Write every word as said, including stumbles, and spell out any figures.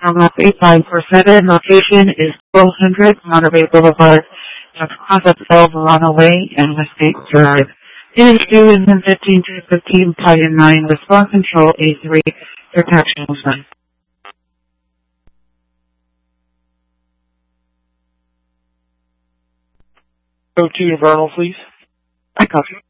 Terminal eight five four seven. Location is twelve hundred Monterey Boulevard, just across of El Verano Way and Westgate Drive. It is due in fifteen to fifteen, Titan nine, Response Control A three, Protection one. Go to Vernal, please. I copy.